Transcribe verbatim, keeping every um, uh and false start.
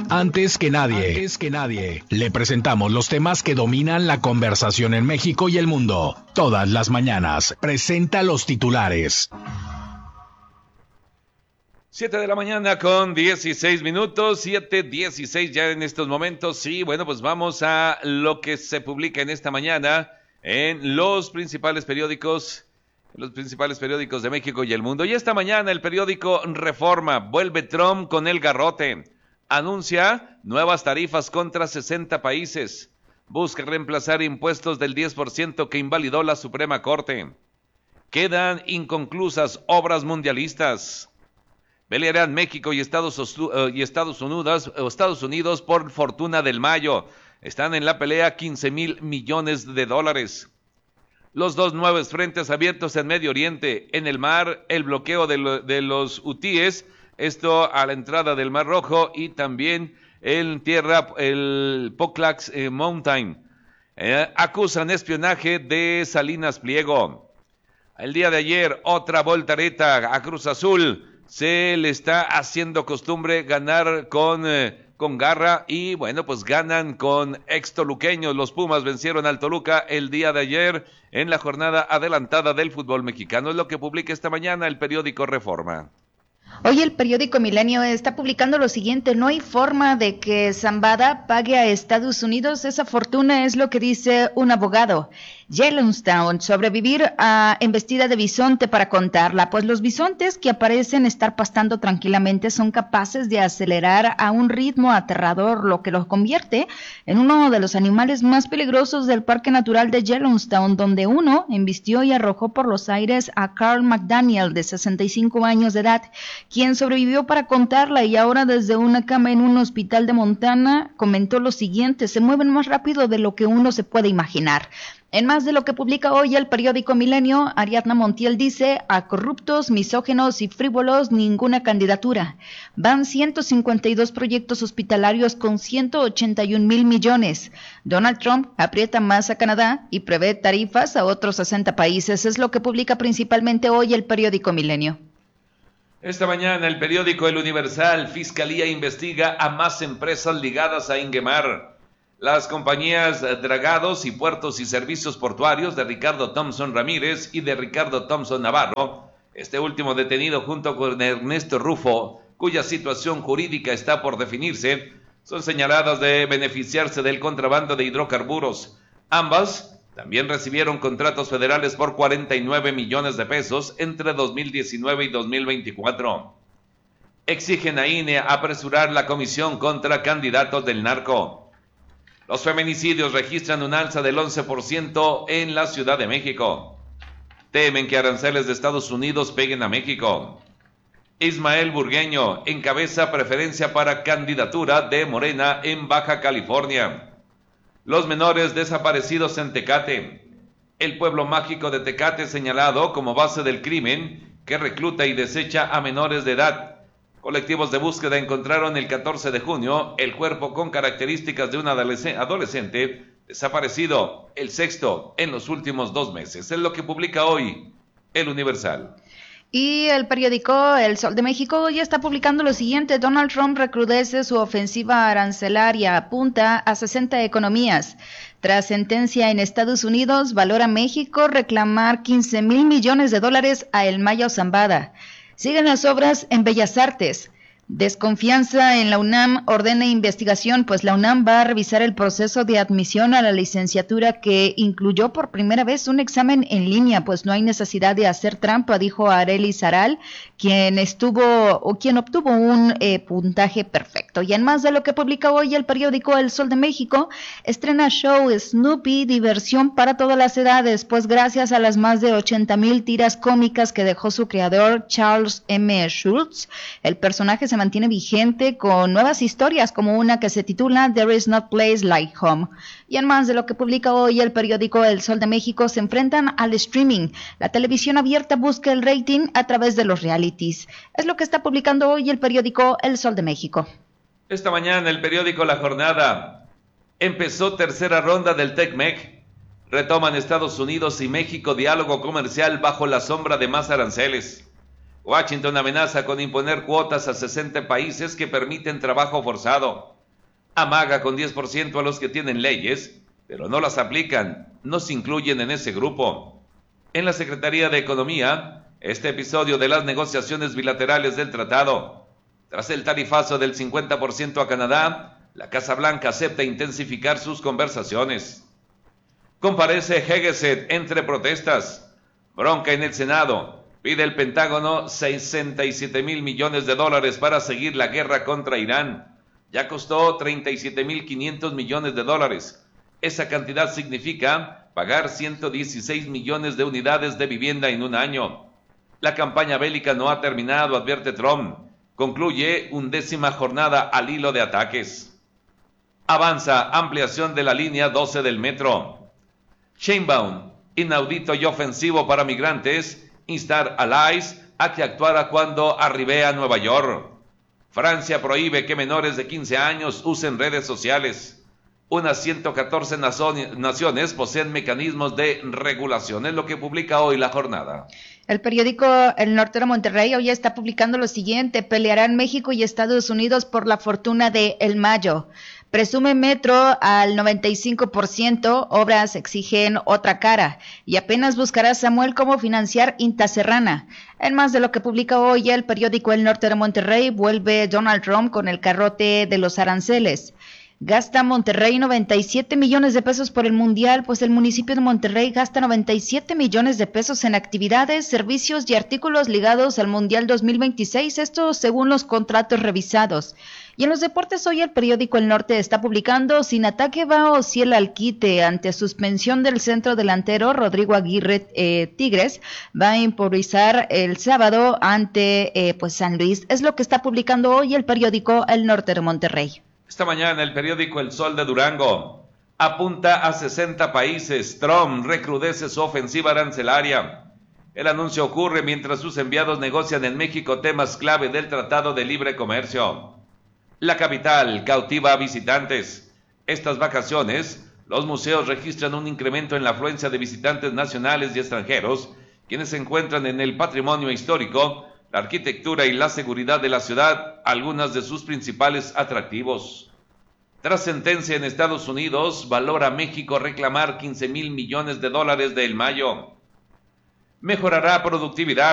Antes que nadie, antes que nadie, le presentamos los temas que dominan la conversación en México y el mundo. Todas las mañanas, presenta los titulares. Siete de la mañana con dieciséis minutos, siete dieciséis ya en estos momentos. Sí, bueno, pues vamos a lo que se publica en esta mañana en los principales periódicos, los principales periódicos de México y el mundo. Y esta mañana el periódico Reforma: vuelve Trump con el garrote. Anuncia nuevas tarifas contra sesenta países. Busca reemplazar impuestos del diez por ciento que invalidó la Suprema Corte. Quedan inconclusas obras mundialistas. Pelearán México y Estados, uh, y Estados Unidos, uh, Estados Unidos por fortuna del Mayo. Están en la pelea quince mil millones de dólares. Los dos nuevos frentes abiertos en Medio Oriente. En el mar, el bloqueo de, lo, de los hutíes, esto a la entrada del Mar Rojo, y también en tierra el Poklax eh, Mountain. Eh, acusan espionaje de Salinas Pliego. El día de ayer, otra voltereta a Cruz Azul. Se le está haciendo costumbre ganar con, eh, con garra y bueno, pues ganan con ex-toluqueños. Los Pumas vencieron al Toluca el día de ayer en la jornada adelantada del fútbol mexicano. Es lo que publica esta mañana el periódico Reforma. Hoy el periódico Milenio está publicando lo siguiente: no hay forma de que Zambada pague a Estados Unidos esa fortuna, es lo que dice un abogado. Yellowstone, sobrevivir a embestida de bisonte para contarla, pues los bisontes que aparecen estar pastando tranquilamente son capaces de acelerar a un ritmo aterrador, lo que los convierte en uno de los animales más peligrosos del Parque Natural de Yellowstone, donde uno embistió y arrojó por los aires a Carl McDaniel, de sesenta y cinco años de edad, quien sobrevivió para contarla y ahora desde una cama en un hospital de Montana comentó lo siguiente: se mueven más rápido de lo que uno se puede imaginar. En más de lo que publica hoy el periódico Milenio, Ariadna Montiel dice: a corruptos, misógenos y frívolos ninguna candidatura. Van ciento cincuenta y dos proyectos hospitalarios con ciento ochenta y un mil millones. Donald Trump aprieta más a Canadá y prevé tarifas a otros sesenta países. Es lo que publica principalmente hoy el periódico Milenio. Esta mañana el periódico El Universal: Fiscalía investiga a más empresas ligadas a Ingemar. Las compañías Dragados y Puertos y Servicios Portuarios de Ricardo Thompson Ramírez y de Ricardo Thompson Navarro, este último detenido junto con Ernesto Rufo, cuya situación jurídica está por definirse, son señaladas de beneficiarse del contrabando de hidrocarburos. Ambas también recibieron contratos federales por cuarenta y nueve millones de pesos entre dos mil diecinueve y dos mil veinticuatro. Exigen a I N E apresurar la comisión contra candidatos del narco. Los feminicidios registran un alza del once por ciento en la Ciudad de México. Temen que aranceles de Estados Unidos peguen a México. Ismael Burgueño encabeza preferencia para candidatura de Morena en Baja California. Los menores desaparecidos en Tecate. El pueblo mágico de Tecate señalado como base del crimen que recluta y desecha a menores de edad. Colectivos de búsqueda encontraron el catorce de junio el cuerpo con características de un adolescente desaparecido, el sexto en los últimos dos meses. Es lo que publica hoy El Universal. Y el periódico El Sol de México ya está publicando lo siguiente: Donald Trump recrudece su ofensiva arancelaria, apunta a sesenta economías. Tras sentencia en Estados Unidos, valora México reclamar quince mil millones de dólares a El Mayo Zambada. Siguen las obras en Bellas Artes. Desconfianza en la UNAM, ordena investigación, pues la UNAM va a revisar el proceso de admisión a la licenciatura que incluyó por primera vez un examen en línea, pues no hay necesidad de hacer trampa, dijo Arely Saral, quien estuvo o quien obtuvo un eh, puntaje perfecto. Y en más de lo que publica hoy el periódico El Sol de México, estrena show Snoopy, diversión para todas las edades, pues gracias a las más de ochenta mil tiras cómicas que dejó su creador Charles M. Schulz, el personaje se mantiene vigente con nuevas historias, como una que se titula There is no place like home. Y en más de lo que publica hoy el periódico El Sol de México, se enfrentan al streaming. La televisión abierta busca el rating a través de los realities. Es lo que está publicando hoy el periódico El Sol de México. Esta mañana el periódico La Jornada: empezó tercera ronda del TECMEC. Retoman Estados Unidos y México diálogo comercial bajo la sombra de más aranceles. Washington amenaza con imponer cuotas a sesenta países que permiten trabajo forzado. Amaga con diez por ciento a los que tienen leyes, pero no las aplican, no se incluyen en ese grupo. En la Secretaría de Economía, este episodio de las negociaciones bilaterales del tratado. Tras el tarifazo del cincuenta por ciento a Canadá, la Casa Blanca acepta intensificar sus conversaciones. Comparece Hegseth entre protestas. Bronca en el Senado. Pide el Pentágono sesenta y siete mil millones de dólares para seguir la guerra contra Irán. Ya costó treinta y siete mil quinientos millones de dólares. Esa cantidad significa pagar ciento dieciséis millones de unidades de vivienda en un año. La campaña bélica no ha terminado, advierte Trump. Concluye undécima jornada al hilo de ataques. Avanza ampliación de la línea doce del metro. Sheinbaum, inaudito y ofensivo para migrantes, instar a la I C E a que actuara cuando arribe a Nueva York. Francia prohíbe que menores de quince años usen redes sociales. Unas ciento catorce naciones poseen mecanismos de regulación, es lo que publica hoy La Jornada. El periódico El Norte de Monterrey hoy está publicando lo siguiente: pelearán México y Estados Unidos por la fortuna de El Mayo. Presume Metro al noventa y cinco por ciento, obras exigen otra cara, y apenas buscará Samuel cómo financiar Inta Serrana. En más de lo que publica hoy el periódico El Norte de Monterrey, vuelve Donald Trump con el carrote de los aranceles. Gasta Monterrey noventa y siete millones de pesos por el Mundial, pues el municipio de Monterrey gasta noventa y siete millones de pesos en actividades, servicios y artículos ligados al Mundial dos mil veintiséis, esto según los contratos revisados. Y en los deportes hoy el periódico El Norte está publicando: sin ataque va Ociel al quite ante suspensión del centro delantero Rodrigo Aguirre. eh, Tigres va a improvisar el sábado ante eh, pues San Luis. Es lo que está publicando hoy el periódico El Norte de Monterrey. Esta mañana el periódico El Sol de Durango apunta a sesenta países. Trump recrudece su ofensiva arancelaria. El anuncio ocurre mientras sus enviados negocian en México temas clave del Tratado de Libre Comercio. La capital cautiva a visitantes. Estas vacaciones, los museos registran un incremento en la afluencia de visitantes nacionales y extranjeros, quienes se encuentran en el patrimonio histórico, la arquitectura y la seguridad de la ciudad, algunas de sus principales atractivos. Tras sentencia en Estados Unidos, valora México reclamar quince mil millones de dólares de El Mayo. Mejorará productividad.